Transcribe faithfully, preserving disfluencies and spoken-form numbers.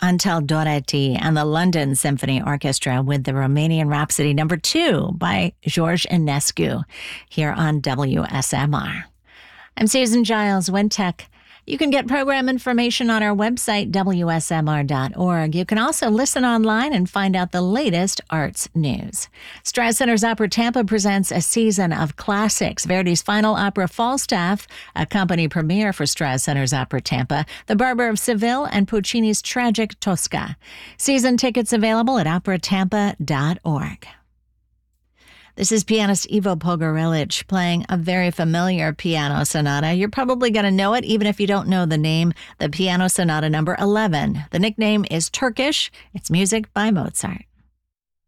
Until Doreti and the London Symphony Orchestra with the Romanian Rhapsody number two by George Enescu here on W S M R. I'm Susan Giles, Wintech. You can get program information on our website, W S M R dot org. You can also listen online and find out the latest arts news. Strauss Center's Opera Tampa presents a season of classics. Verdi's final opera, Falstaff, a company premiere for Strauss Center's Opera Tampa, The Barber of Seville, and Puccini's tragic Tosca. Season tickets available at opera tampa dot org. This is pianist Ivo Pogorelic playing a very familiar piano sonata. You're probably going to know it even if you don't know the name, the Piano Sonata number eleven. The nickname is Turkish. It's music by Mozart.